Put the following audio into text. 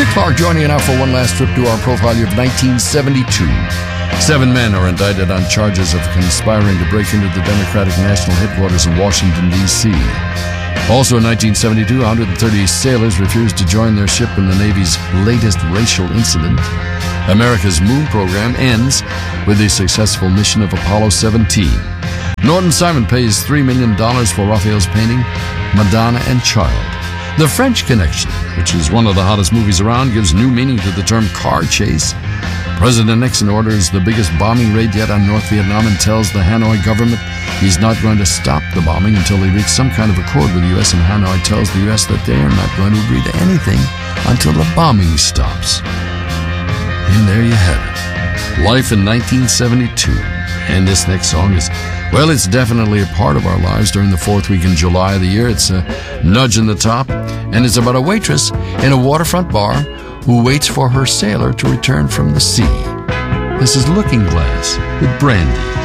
Dick Clark joining you now for one last trip to our profile year of 1972. 7 men are indicted on charges of conspiring to break into the Democratic National Headquarters in Washington, D.C. Also in 1972, 130 sailors refused to join their ship in the Navy's latest racial incident. America's moon program ends with the successful mission of Apollo 17. Norton Simon pays $3 million for Raphael's painting, Madonna and Child. The French Connection, which is one of the hottest movies around, gives new meaning to the term car chase. President Nixon orders the biggest bombing raid yet on North Vietnam and tells the Hanoi government he's not going to stop the bombing until they reach some kind of accord with the U.S., and Hanoi tells the U.S. that they are not going to agree to anything until the bombing stops. And there you have it. Life in 1972. And this next song is, well, it's definitely a part of our lives during the 4th week in July of the year. It's a nudge in the top, and it's about a waitress in a waterfront bar who waits for her sailor to return from the sea. This is Looking Glass with Brandy.